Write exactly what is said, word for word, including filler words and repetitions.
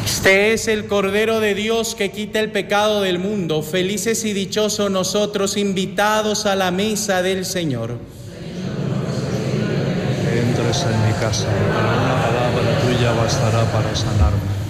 Este es el Cordero de Dios que quita el pecado del mundo. Felices y dichosos nosotros, invitados a la mesa del Señor. Que entres en mi casa, para una palabra tuya bastará para sanarme.